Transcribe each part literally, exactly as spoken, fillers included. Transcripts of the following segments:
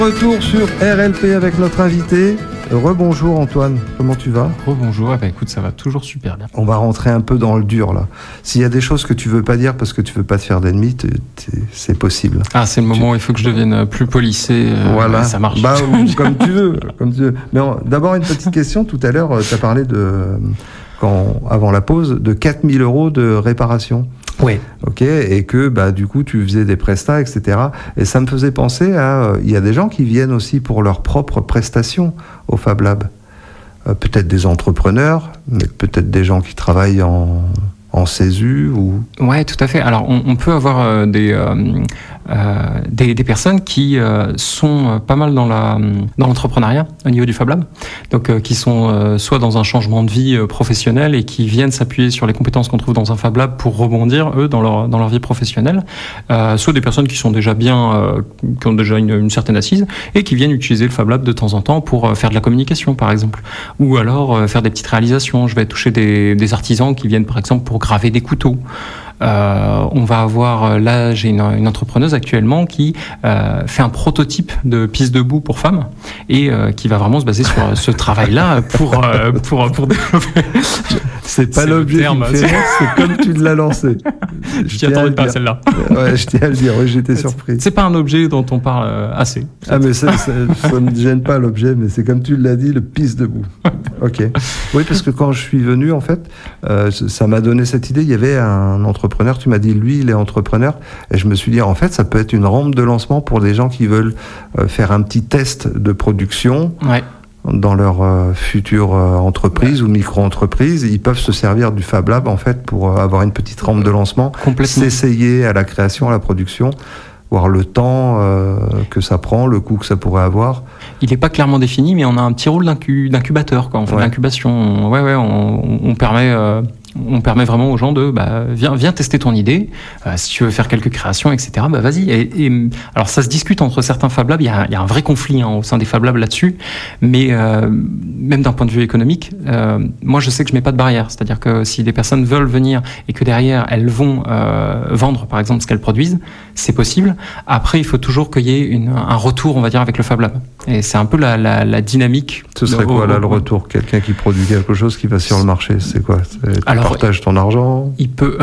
Retour sur R L P avec notre invité. Rebonjour Antoine, comment tu vas ? Rebonjour, eh ben écoute, ça va toujours super bien. On va rentrer un peu dans le dur là. S'il y a des choses que tu veux pas dire parce que tu veux pas te faire d'ennemis, c'est possible. Ah, c'est le moment tu... où il faut que je devienne plus polissé. Euh, voilà, ça marche. Bah, comme tu veux, comme tu veux. Mais d'abord une petite question. Tout à l'heure, tu as parlé de, quand, avant la pause, de quatre mille euros de réparation. Oui. Ok, et que bah du coup tu faisais des prestats, et cetera. Et ça me faisait penser à, il euh, y a des gens qui viennent aussi pour leurs propres prestations au Fab Lab. Euh, peut-être des entrepreneurs, mais peut-être des gens qui travaillent en en C E S U ou. Ouais, tout à fait. Alors on, on peut avoir euh, des, euh, euh, des des personnes qui euh, sont pas mal dans la dans l'entrepreneuriat au niveau du Fab Lab, donc euh, qui sont euh, soit dans un changement de vie euh, professionnel et qui viennent s'appuyer sur les compétences qu'on trouve dans un Fab Lab pour rebondir eux dans leur dans leur vie professionnelle, euh, soit des personnes qui sont déjà bien euh, qui ont déjà une, une certaine assise et qui viennent utiliser le Fab Lab de temps en temps pour euh, faire de la communication par exemple, ou alors euh, faire des petites réalisations. Je vais toucher des des artisans qui viennent par exemple pour graver des couteaux. Euh, on va avoir, là j'ai une, une entrepreneuse actuellement qui euh, fait un prototype de piste debout pour femmes et euh, qui va vraiment se baser sur ce travail-là pour, euh, pour, pour développer. C'est pas l'objet qui me fait rire, c'est comme tu l'as lancé. Je t'y attendais pas, celle-là. Ouais, je tiens à le dire, oui, j'étais surpris. C'est pas un objet dont on parle assez. Ah, mais ça, ça, ça me gêne pas l'objet, mais c'est comme tu l'as dit, le piste debout. Ok. Oui, parce que quand je suis venu, en fait, euh, ça m'a donné cette idée. Il y avait un entrepreneur, tu m'as dit, lui, il est entrepreneur, et je me suis dit, en fait, ça peut être une rampe de lancement pour des gens qui veulent euh, faire un petit test de production. Ouais. Dans leur euh, future euh, entreprise ouais. ou micro-entreprise, ils peuvent se servir du Fab Lab en fait pour euh, avoir une petite rampe de lancement, s'essayer à la création, à la production, voir le temps euh, que ça prend, le coût que ça pourrait avoir. Il n'est pas clairement défini, mais on a un petit rôle d'incu- d'incubateur, quoi. On fait ouais. de l'incubation. Ouais, ouais, on, on permet. Euh... On permet vraiment aux gens de bah, viens, viens tester ton idée. Euh, si tu veux faire quelques créations, et cetera. Bah vas-y. Et, et alors ça se discute entre certains Fab Labs. Il y a, il y a un vrai conflit hein, au sein des Fab Labs là-dessus. Mais euh, même d'un point de vue économique, euh, moi je sais que je mets pas de barrière. C'est-à-dire que si des personnes veulent venir et que derrière elles vont euh, vendre par exemple ce qu'elles produisent, c'est possible. Après il faut toujours qu'il y ait une, un retour, on va dire, avec le Fab Lab. Et c'est un peu la, la, la dynamique. Ce serait quoi là le retour ? Quelqu'un qui produit quelque chose qui va sur le marché, c'est quoi ? C'est... Alors, partage ton argent. Il peut.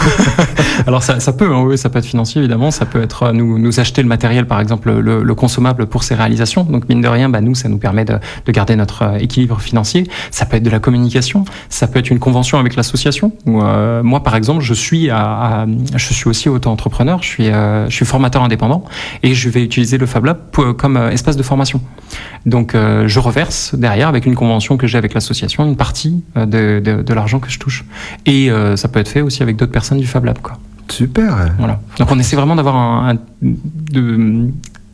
Alors ça, ça peut, hein, oui, ça peut être financier évidemment. Ça peut être nous, nous acheter le matériel, par exemple le, le consommable pour ces réalisations. Donc mine de rien, bah nous, ça nous permet de, de garder notre équilibre financier. Ça peut être de la communication. Ça peut être une convention avec l'association. Où, euh, moi, par exemple, je suis à, à je suis aussi auto-entrepreneur. Je suis, euh, je suis formateur indépendant et je vais utiliser le Fab Lab pour, comme euh, espace de formation. Donc euh, je reverse derrière avec une convention que j'ai avec l'association une partie euh, de, de, de l'argent que je touche. Et euh, ça peut être fait aussi avec d'autres personnes du Fab Lab, quoi. Super. Voilà. Donc on essaie vraiment d'avoir un, un de,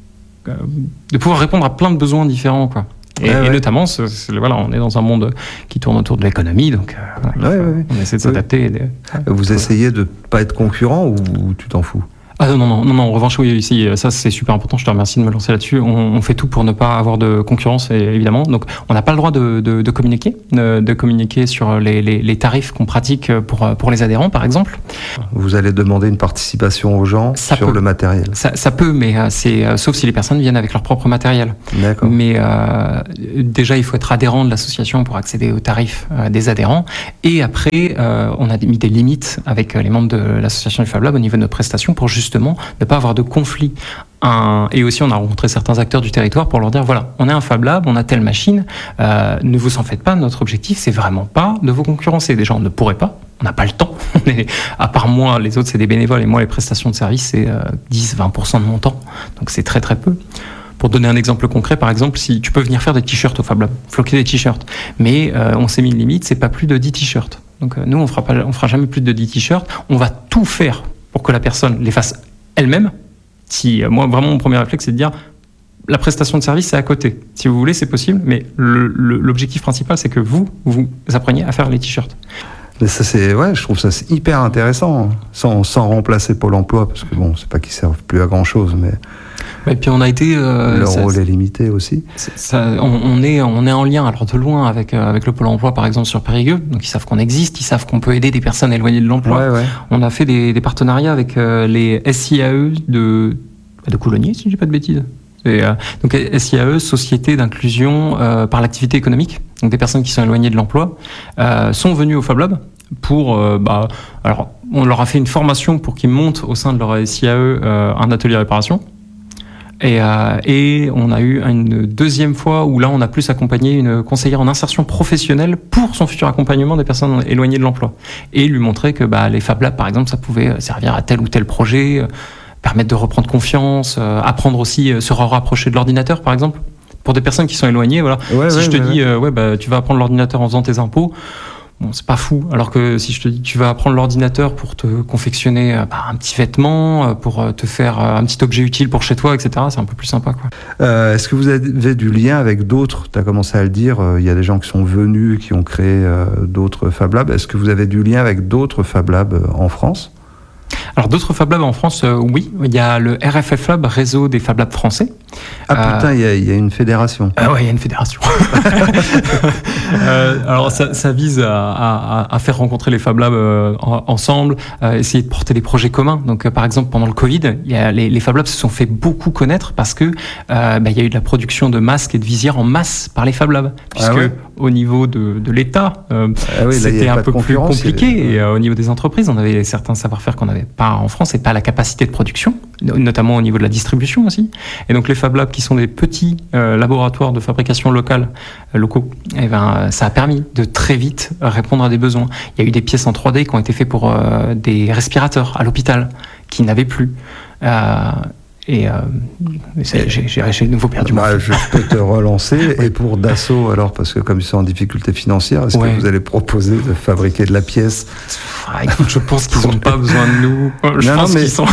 de pouvoir répondre à plein de besoins différents, quoi. Et, ouais, ouais. et notamment, c'est, c'est, voilà, on est dans un monde qui tourne autour de l'économie, donc euh, voilà, ouais, ouais. on essaie de s'adapter. Ouais. Et de, Vous voilà. essayez de pas être concurrent ou, ou tu t'en fous ? Ah non, non, non, non, en revanche, oui, ici, ça c'est super important, je te remercie de me lancer là-dessus. On, on fait tout pour ne pas avoir de concurrence, évidemment. Donc, on n'a pas le droit de, de, de communiquer, de, de communiquer sur les, les, les tarifs qu'on pratique pour, pour les adhérents, par exemple. Vous allez demander une participation aux gens ça sur peut. le matériel. Ça, ça peut, mais c'est euh, sauf si les personnes viennent avec leur propre matériel. D'accord. Mais euh, déjà, il faut être adhérent de l'association pour accéder aux tarifs euh, des adhérents. Et après, euh, on a mis des limites avec les membres de l'association du Fab Lab au niveau de nos prestations pour juste justement ne pas avoir de conflit. Un, et aussi, on a rencontré certains acteurs du territoire pour leur dire, voilà, on est un Fab Lab, on a telle machine, euh, ne vous en faites pas, notre objectif, c'est vraiment pas de vous concurrencer. Déjà, on ne pourrait pas, on n'a pas le temps. À part moi, les autres, c'est des bénévoles, et moi, les prestations de service, c'est euh, dix à vingt pour cent de mon temps. Donc, c'est très, très peu. Pour donner un exemple concret, par exemple, si tu peux venir faire des t-shirts au Fab Lab, floquer des t-shirts, mais euh, on s'est mis une limite, c'est pas plus de dix t-shirts. Donc, euh, nous, on fera pas, on fera jamais plus de dix t-shirts. On va tout faire pour que la personne les fasse elle-même. Si, moi, vraiment, mon premier réflexe, c'est de dire la prestation de service, c'est à côté. Si vous voulez, c'est possible, mais le, le, l'objectif principal, c'est que vous, vous appreniez à faire les t-shirts. Mais ça, c'est, ouais, je trouve ça c'est hyper intéressant, sans, sans remplacer Pôle emploi, parce que bon, c'est pas qu'ils servent plus à grand chose, mais. Et puis on a été. Euh, Leur ça, rôle est limité aussi. Ça, on, on, est, on est en lien, alors de loin, avec, euh, avec le Pôle emploi, par exemple, sur Périgueux. Donc ils savent qu'on existe, ils savent qu'on peut aider des personnes éloignées de l'emploi. Ouais, ouais. On a fait des, des partenariats avec euh, les S I A E de, de Coulonnier, si je dis pas de bêtises. Et, euh, donc S I A E, Société d'inclusion euh, par l'activité économique. Donc des personnes qui sont éloignées de l'emploi euh, sont venues au Fab Lab pour, euh, bah, alors on leur a fait une formation pour qu'ils montent au sein de leur S I A E euh, un atelier réparation. Et, euh, et on a eu une deuxième fois où là on a plus accompagné une conseillère en insertion professionnelle pour son futur accompagnement des personnes éloignées de l'emploi et lui montrer que bah, les Fab Labs par exemple ça pouvait servir à tel ou tel projet, euh, permettre de reprendre confiance, euh, apprendre aussi euh, se rapprocher de l'ordinateur par exemple pour des personnes qui sont éloignées. Voilà. Ouais, si ouais, je te ouais, dis ouais. Euh, ouais bah tu vas apprendre l'ordinateur en faisant tes impôts. Bon, c'est pas fou. Alors que si je te dis que tu vas apprendre l'ordinateur pour te confectionner euh, bah, un petit vêtement, euh, pour euh, te faire euh, un petit objet utile pour chez toi, et cetera, c'est un peu plus sympa, quoi. Euh, est-ce que vous avez du lien avec d'autres? Tu as commencé à le dire, il euh, y a des gens qui sont venus, qui ont créé euh, d'autres Fab Labs. Est-ce que vous avez du lien avec d'autres Fab Labs euh, en France? Alors d'autres Fab Labs en France, euh, oui. Il y a le R F F Lab, réseau des Fab Labs français. Ah euh, putain, il y, y a une fédération. Ah ouais, il y a une fédération. euh, alors ça, ça vise à, à, à faire rencontrer les Fab Labs euh, ensemble, euh, essayer de porter des projets communs. Donc euh, par exemple pendant le Covid, il y a, les, les Fab Labs se sont fait beaucoup connaître parce que euh, bah, il y a eu de la production de masques et de visières en masse par les Fab Labs, puisque ah ouais. au niveau de, de l'État, euh, ah oui, c'était un peu plus compliqué. Et, et euh, au niveau des entreprises, on avait certains savoir-faire qu'on n'avait pas en France et pas la capacité de production, notamment au niveau de la distribution aussi. Et donc les Fab Labs qui sont des petits euh, laboratoires de fabrication locale, euh, locaux, et ben, ça a permis de très vite répondre à des besoins. Il y a eu des pièces en trois D qui ont été faites pour euh, des respirateurs à l'hôpital qui n'avaient plus. Euh, Et, euh, et j'ai, j'ai de nouveau perdu bah, mon je peux te relancer. Et pour Dassault, alors, parce que comme ils sont en difficulté financière, est-ce ouais. que vous allez proposer de fabriquer de la pièce? ah, écoute, je pense qu'ils n'ont pas besoin de nous. Je non, pense non, mais qu'ils sont...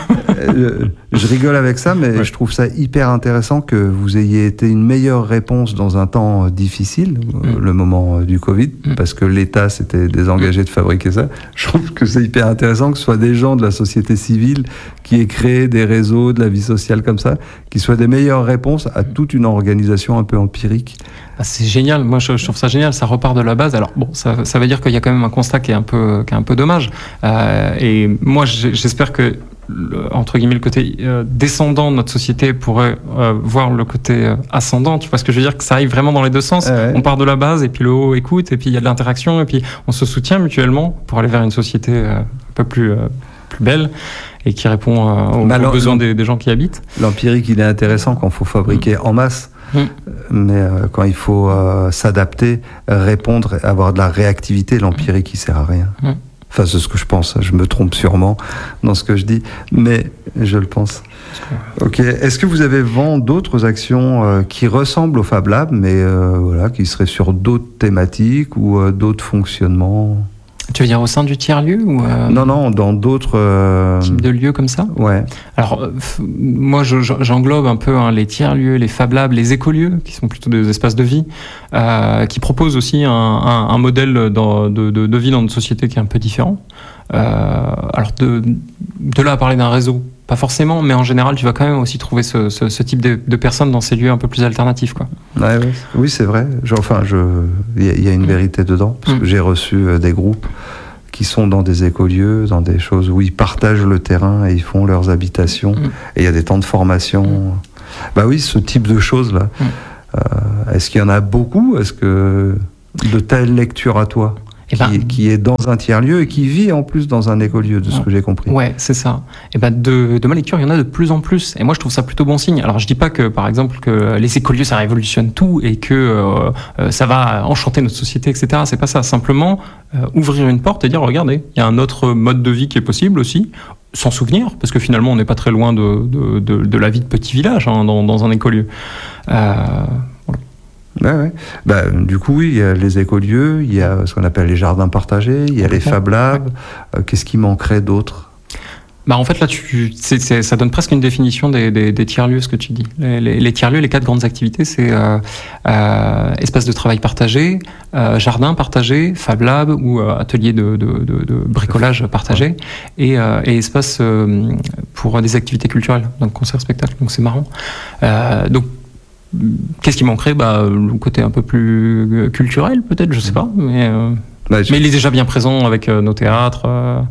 je rigole avec ça, mais ouais. je trouve ça hyper intéressant que vous ayez été une meilleure réponse dans un temps difficile, mm. le moment du Covid, mm. parce que l'État s'était désengagé mm. de fabriquer ça. Je trouve que c'est hyper intéressant que ce soit des gens de la société civile qui aient créé des réseaux de la vie sociale comme ça, qui soient des meilleures réponses à toute une organisation un peu empirique. Ah, c'est génial, moi je, je trouve ça génial, ça repart de la base. Alors bon, ça, ça veut dire qu'il y a quand même un constat qui est un peu, qui est un peu dommage. Euh, et moi j'espère que, le, entre guillemets, le côté euh, descendant de notre société pourrait euh, voir le côté euh, ascendant. Tu vois ce que je veux dire, que ça arrive vraiment dans les deux sens. Euh, ouais. On part de la base et puis le haut écoute et puis il y a de l'interaction et puis on se soutient mutuellement pour aller vers une société euh, un peu plus, euh, plus belle et qui répond euh, aux, bah, aux besoins des, des gens qui y habitent. L'empirique, il est intéressant quand il faut fabriquer mmh. en masse. Mmh. Mais euh, quand il faut euh, s'adapter, répondre, avoir de la réactivité, l'empirique, il sert à rien. Mmh. Enfin, c'est ce que je pense. Je me trompe sûrement dans ce que je dis, mais je le pense. Ok. Est-ce que vous avez vent d'autres actions euh, qui ressemblent au Fab Lab, mais euh, voilà, qui seraient sur d'autres thématiques ou euh, d'autres fonctionnements? Tu veux dire au sein du tiers-lieu ou euh, Non, non, dans d'autres... Euh... types de lieux comme ça? Ouais. Alors, euh, f- moi, je, j'englobe un peu hein, les tiers-lieux, les Fab Labs, les écolieux, qui sont plutôt des espaces de vie, euh, qui proposent aussi un, un, un modèle dans, de, de, de vie dans notre société qui est un peu différent. Euh, alors, de, de là à parler d'un réseau, pas forcément, mais en général, tu vas quand même aussi trouver ce, ce, ce type de, de personnes dans ces lieux un peu plus alternatifs, quoi. Ouais, ouais. Oui, c'est vrai. Genre, enfin, je, il y, y a une vérité dedans, parce mmh. que j'ai reçu euh, des groupes qui sont dans des écolieux, dans des choses où ils partagent le terrain et ils font leurs habitations. Mmh. Et il y a des temps de formation. Mmh. Bah oui, ce type de choses-là. Mmh. Euh, est-ce qu'il y en a beaucoup? Est-ce que de telles lectures à toi? Qui, ben, est, qui est dans un tiers-lieu et qui vit en plus dans un écolieu, de ce que j'ai compris. Ouais, c'est ça. Et ben de, de ma lecture, il y en a de plus en plus. Et moi, je trouve ça plutôt bon signe. Alors, je dis pas que, par exemple, que les écolieux, ça révolutionne tout et que euh, ça va enchanter notre société, et cetera. C'est pas ça. Simplement, euh, ouvrir une porte et dire, regardez, il y a un autre mode de vie qui est possible aussi, sans souvenir, parce que finalement, on n'est pas très loin de, de, de, de la vie de petit village hein, dans, dans un écolieu. Euh, voilà. Ouais, ouais. Bah, du coup, oui, il y a les écolieux, il y a ce qu'on appelle les jardins partagés, il y a les Fab Labs. Ouais. Euh, qu'est-ce qui manquerait d'autre? Bah en fait là, tu, c'est, c'est, ça donne presque une définition des, des, des tiers-lieux, ce que tu dis. Les, les, les tiers-lieux, les quatre grandes activités, c'est euh, euh, espace de travail partagé, euh, jardin partagé, Fab Lab ou euh, atelier de, de, de, de bricolage partagé, ouais. et, euh, et espace euh, pour des activités culturelles, donc concert, spectacle. Donc c'est marrant. Euh, donc qu'est-ce qui manquerait? Bah, le côté un peu plus culturel, peut-être, je sais pas, mais, euh, bah, je... mais il est déjà bien présent avec euh, nos théâtres. Euh...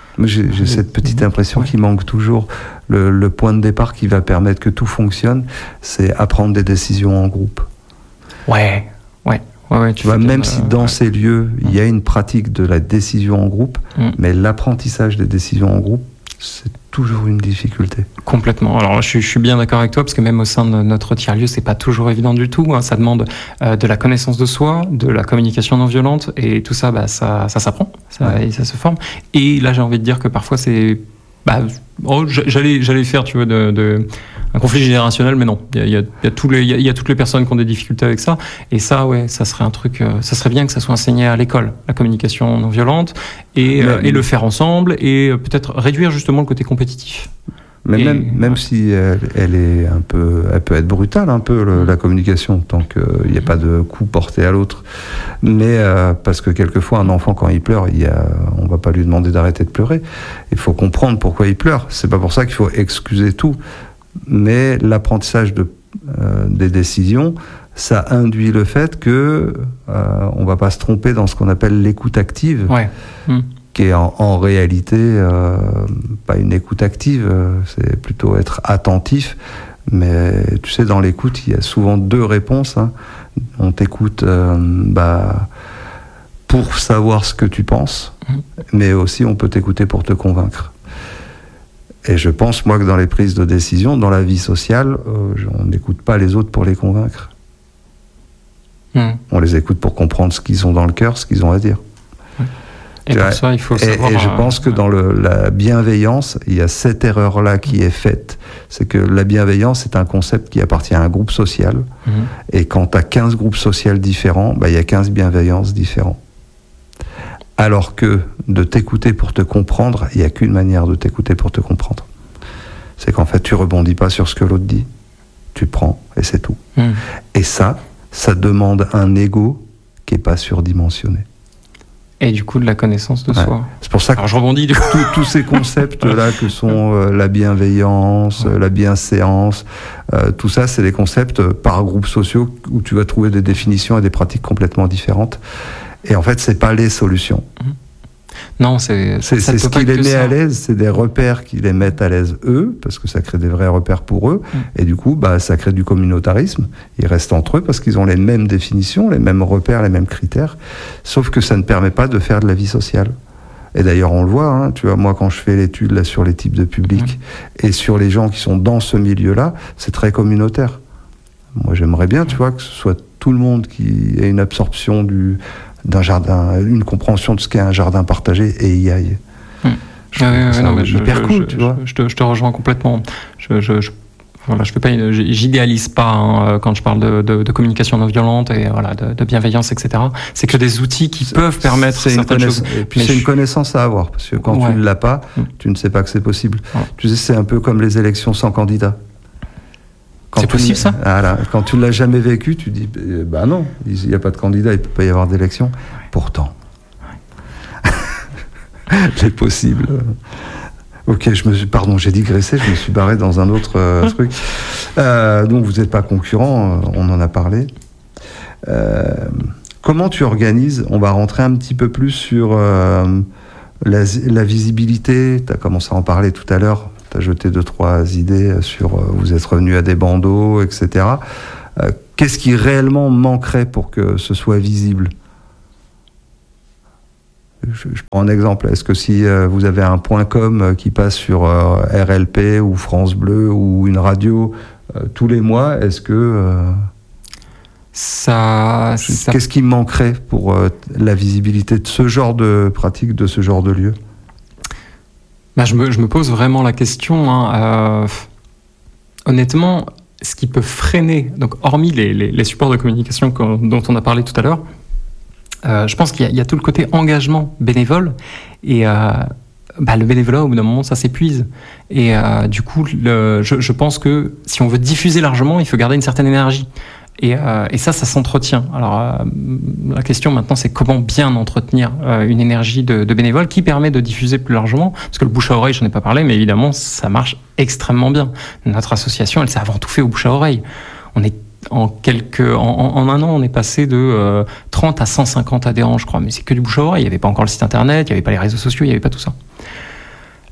J'ai, j'ai cette petite impression ouais. qu'il manque toujours le, le point de départ qui va permettre que tout fonctionne, c'est apprendre des décisions en groupe. Ouais, ouais. Ouais, ouais, tu vois, même euh, si dans ouais. ces lieux, il y a une pratique de la décision en groupe, mmh. mais l'apprentissage des décisions en groupe, c'est toujours une difficulté. Complètement. Alors, je suis, je suis bien d'accord avec toi, parce que même au sein de notre tiers-lieu, c'est pas toujours évident du tout. Hein. Ça demande euh, de la connaissance de soi, de la communication non violente, et tout ça, bah, ça, ça s'apprend, ça, ouais. et ça se forme. Et là, j'ai envie de dire que parfois, c'est... Bah, oh, j'allais, j'allais faire, tu vois, de, de, un conflit générationnel, mais non. Il y a, il y a, il y a tous les, il y a, il y a toutes les personnes qui ont des difficultés avec ça. Et ça, ouais, ça serait un truc, euh, ça serait bien que ça soit enseigné à l'école, la communication non violente, et, euh, et le faire ensemble, et peut-être réduire justement le côté compétitif. Mais et, même, même ouais. si elle, elle est un peu, elle peut être brutale un peu le, la communication tant qu'il n'y a pas de coup porté à l'autre. Mais euh, parce que quelquefois un enfant quand il pleure, il y a, on va pas lui demander d'arrêter de pleurer. Il faut comprendre pourquoi il pleure. C'est pas pour ça qu'il faut excuser tout. Mais l'apprentissage de, euh, des décisions, ça induit le fait que euh, on va pas se tromper dans ce qu'on appelle l'écoute active. Ouais. Mmh. Qui est en, en réalité euh, pas une écoute active, euh, c'est plutôt être attentif. Mais tu sais, dans l'écoute, il y a souvent deux réponses. Hein. On t'écoute euh, bah, pour savoir ce que tu penses, mmh. mais aussi on peut t'écouter pour te convaincre. Et je pense, moi, que dans les prises de décision, dans la vie sociale, euh, on n'écoute pas les autres pour les convaincre. Mmh. On les écoute pour comprendre ce qu'ils ont dans le cœur, ce qu'ils ont à dire. Mmh. Et pour ça, il faut savoir... Et, et je pense que dans le, la bienveillance, il y a cette erreur-là qui est faite. C'est que la bienveillance, c'est un concept qui appartient à un groupe social. Mmh. Et quand tu as quinze groupes sociaux différents, bah, il y a quinze bienveillances différents. Alors que de t'écouter pour te comprendre, il n'y a qu'une manière de t'écouter pour te comprendre. C'est qu'en fait, tu rebondis pas sur ce que l'autre dit. Tu prends et c'est tout. Mmh. Et ça, ça demande un ego qui n'est pas surdimensionné. Et du coup, de la connaissance de ouais. soi. C'est pour ça que Alors, je rebondis, du coup. Tous, tous ces concepts-là que sont euh, la bienveillance, ouais. la bienséance, euh, tout ça, c'est des concepts par groupes sociaux où tu vas trouver des définitions et des pratiques complètement différentes. Et en fait, c'est pas les solutions. Mmh. Non, c'est... C'est, c'est ce qui les met ça. à l'aise, c'est des repères qui les mettent à l'aise eux, parce que ça crée des vrais repères pour eux, mmh. et du coup, bah, ça crée du communautarisme. Ils restent entre eux parce qu'ils ont les mêmes définitions, les mêmes repères, les mêmes critères, sauf que ça ne permet pas de faire de la vie sociale. Et d'ailleurs, on le voit, hein, tu vois, moi, quand je fais l'étude là, sur les types de publics, mmh. et sur les gens qui sont dans ce milieu-là, c'est très communautaire. Moi, j'aimerais bien, tu vois, que ce soit tout le monde qui ait une absorption du... d'un jardin, une compréhension de ce qu'est un jardin partagé et y aille. Hum. Je ah oui, oui, non, mais hyper je, cool, je, tu vois. Je, je, te, je te rejoins complètement. Je, je, je, voilà, je fais pas, j'idéalise pas hein, quand je parle de, de, de communication non violente et voilà, de, de bienveillance, et cetera. C'est que des outils qui c'est, peuvent permettre c'est certaines choses. Et puis mais c'est je... une connaissance à avoir parce que quand ouais. tu ne l'as pas, hum. tu ne sais pas que c'est possible. Ouais. Tu sais, c'est un peu comme les élections sans candidat. Quand c'est possible ça voilà, quand tu ne l'as jamais vécu, tu dis bah non, il n'y a pas de candidat, il ne peut pas y avoir d'élection. Ouais. Pourtant, ouais. c'est possible. Ok, je me suis, pardon, j'ai digressé, je me suis barré dans un autre euh, truc. Euh, donc vous n'êtes pas concurrents, on en a parlé. Euh, comment tu organises ? On va rentrer un petit peu plus sur euh, la, la visibilité. Tu as commencé à en parler tout à l'heure. Tu as jeté deux, trois idées sur euh, vous êtes revenu à des bandeaux, et cetera. Euh, qu'est-ce qui réellement manquerait pour que ce soit visible ? je, je prends un exemple. Est-ce que si euh, vous avez un point com qui passe sur euh, R L P ou France Bleu ou une radio euh, tous les mois, est-ce que... Euh, ça, je, ça... Qu'est-ce qui manquerait pour euh, la visibilité de ce genre de pratique, de ce genre de lieu ? Bah, je, me, je me pose vraiment la question. Hein, euh, honnêtement, ce qui peut freiner, donc hormis les, les, les supports de communication dont on a parlé tout à l'heure, euh, je pense qu'il y a, il y a tout le côté engagement bénévole. Et euh, bah, le bénévolat, au bout d'un moment, ça s'épuise. Et euh, du coup, le, je, je pense que si on veut diffuser largement, il faut garder une certaine énergie. Et, euh, et ça, ça s'entretient. Alors, euh, la question maintenant, c'est comment bien entretenir euh, une énergie de, de bénévole qui permet de diffuser plus largement. Parce que le bouche à oreille, je n'en ai pas parlé, mais évidemment, ça marche extrêmement bien. Notre association, elle s'est avant tout fait au bouche à oreille. On est en quelques, en, en un an, on est passé de euh, trente à cent cinquante adhérents, je crois. Mais c'est que du bouche à oreille. Il n'y avait pas encore le site internet, il n'y avait pas les réseaux sociaux, il n'y avait pas tout ça.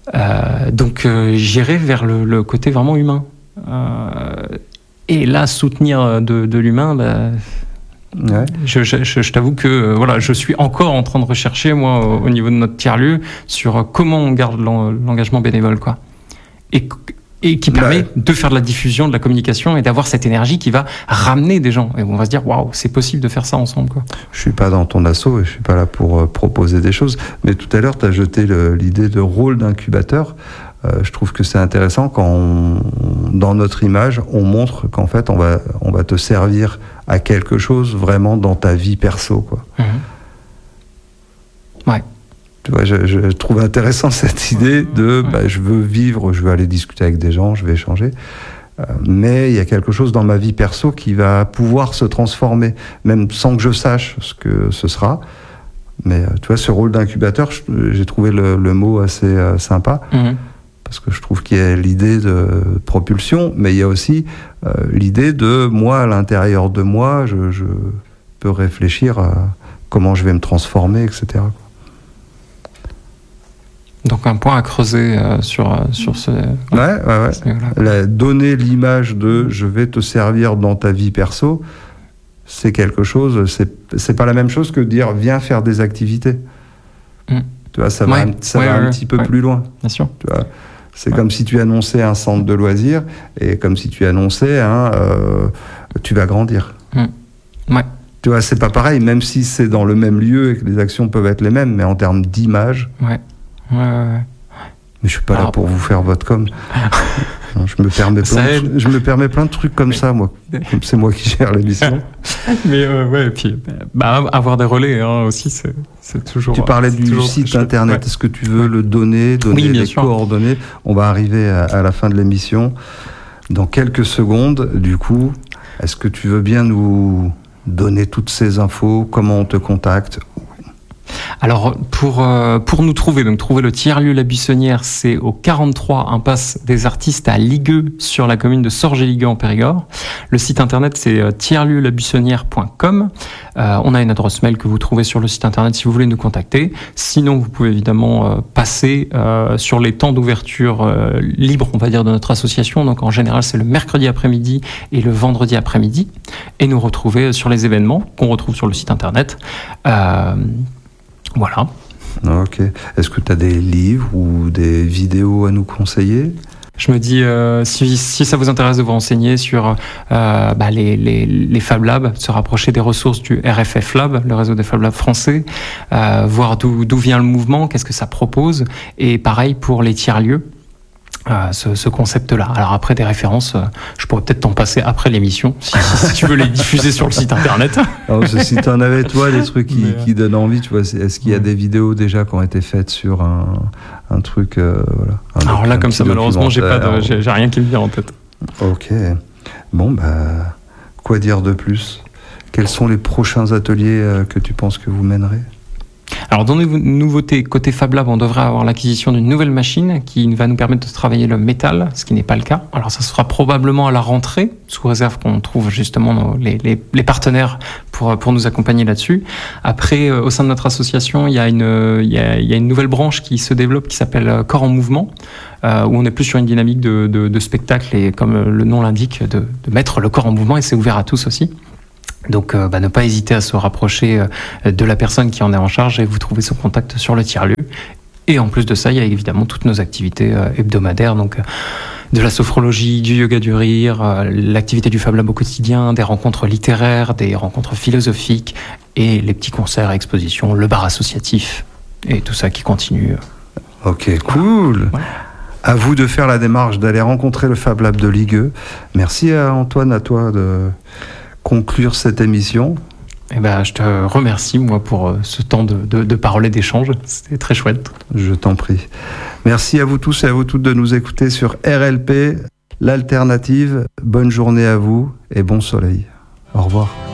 Euh, donc euh, j'irai vers le, le côté vraiment humain. Euh, et là, soutenir de, de l'humain, bah, ouais. je, je, je, je t'avoue que euh, voilà, je suis encore en train de rechercher, moi, au, au niveau de notre tiers-lieu, sur comment on garde l'engagement bénévole, quoi. Et, et qui permet ouais. de faire de la diffusion, de la communication et d'avoir cette énergie qui va ramener des gens. Et on va se dire, waouh, c'est possible de faire ça ensemble, quoi. Je suis pas dans ton asso et je suis pas là pour euh, proposer des choses. Mais tout à l'heure, tu as jeté l'idée de rôle d'incubateur. Euh, je trouve que c'est intéressant quand, on, dans notre image, on montre qu'en fait, on va, on va te servir à quelque chose vraiment dans ta vie perso, quoi. Mmh. Ouais. Tu vois, je, je trouve intéressant cette idée de bah, je veux vivre, je veux aller discuter avec des gens, je vais échanger. Euh, mais il y a quelque chose dans ma vie perso qui va pouvoir se transformer, même sans que je sache ce que ce sera. Mais euh, tu vois, ce rôle d'incubateur, j'ai trouvé le, le mot assez euh, sympa. Mmh. Parce que je trouve qu'il y a l'idée de propulsion, mais il y a aussi euh, l'idée de moi, à l'intérieur de moi, je, je peux réfléchir à comment je vais me transformer, et cetera. Donc un point à creuser euh, sur, euh, sur ce... Ouais, ouais, ouais. Voilà. La, donner l'image de « je vais te servir dans ta vie perso », c'est quelque chose, c'est, c'est pas la même chose que de dire « viens faire des activités mm. ». Tu vois, ça ouais. va, ça ouais, va ouais, un ouais, petit peu ouais. plus loin. Bien sûr. Tu vois, c'est ouais. comme si tu annonçais un centre de loisirs et comme si tu annonçais hein, euh, tu vas grandir. Mm. Ouais. Tu vois, c'est pas pareil, même si c'est dans le même lieu et que les actions peuvent être les mêmes, mais en termes d'image... Ouais. Ouais, ouais, ouais. Mais je suis pas Alors, là pour vous faire votre com. Non, je me permets plein de, je me permets plein de trucs comme ça, moi. Comme c'est moi qui gère l'émission. Mais euh, ouais, et puis bah, avoir des relais hein, aussi, c'est, c'est toujours. Tu parlais du toujours site internet. Ouais. Est-ce que tu veux le donner, donner oui, les sûr. coordonnées? On va arriver à, à la fin de l'émission dans quelques secondes. Du coup, est-ce que tu veux bien nous donner toutes ces infos? Comment on te contacte? Alors pour euh, pour nous trouver, donc trouver le tiers-lieu La Buissonnière, c'est au quarante-trois impasse des Artistes à Ligueux, sur la commune de Sorge-et-Ligueux en Périgord. Le site internet c'est euh, tiers lieu la buissonnière point com. Euh, on a une adresse mail que vous trouvez sur le site internet si vous voulez nous contacter. Sinon vous pouvez évidemment euh, passer euh, sur les temps d'ouverture euh, libres, on va dire, de notre association. Donc en général c'est le mercredi après-midi et le vendredi après-midi, et nous retrouver sur les événements qu'on retrouve sur le site internet. Euh, Voilà. Ok. Est-ce que tu as des livres ou des vidéos à nous conseiller? Je me dis, euh, si, si ça vous intéresse de vous renseigner sur euh, bah, les, les, les Fab Labs, se rapprocher des ressources du R F F Lab, le réseau des Fab Labs français, euh, voir d'où, d'où vient le mouvement, qu'est-ce que ça propose, et pareil pour les tiers-lieux. Euh, ce, ce concept-là. Alors après, des références, euh, je pourrais peut-être t'en passer après l'émission, si, si tu veux les diffuser sur le site internet. Alors, si tu en avais, toi, des trucs qui, euh... qui donnent envie, tu vois, est-ce qu'il y a des vidéos déjà qui ont été faites sur un, un truc, euh, voilà. Un Alors là, comme ça, malheureusement, j'ai pas de, j'ai, j'ai rien qui me vient en tête. Ok. Bon, bah, quoi dire de plus? Quels sont les prochains ateliers euh, que tu penses que vous mènerez? Alors dans les nouveautés côté Fab Lab, on devrait avoir l'acquisition d'une nouvelle machine qui va nous permettre de travailler le métal, ce qui n'est pas le cas. Alors ça se fera probablement à la rentrée, sous réserve qu'on trouve justement nos, les, les, les partenaires pour, pour nous accompagner là-dessus. Après, euh, au sein de notre association, il y a une, il y a, il y a une nouvelle branche qui se développe qui s'appelle Corps en Mouvement, euh, où on est plus sur une dynamique de, de, de spectacle et, comme le nom l'indique, de, de mettre le corps en mouvement, et c'est ouvert à tous aussi. Donc euh, bah, ne pas hésiter à se rapprocher euh, de la personne qui en est en charge, et vous trouvez son contact sur le tiers-lieu. Et en plus de ça, il y a évidemment toutes nos activités euh, hebdomadaires, donc euh, de la sophrologie, du yoga du rire, euh, l'activité du Fab Lab au quotidien, des rencontres littéraires, des rencontres philosophiques, et les petits concerts, expositions, le bar associatif, et tout ça qui continue. Ok, cool. Ouais. À vous de faire la démarche d'aller rencontrer le Fab Lab de Ligueux. Merci à Antoine, à toi de conclure cette émission. Eh ben, je te remercie, moi, pour ce temps de, de, de parole et d'échange. C'était très chouette. Je t'en prie. Merci à vous tous et à vous toutes de nous écouter sur R L P, l'alternative. Bonne journée à vous et bon soleil. Au revoir.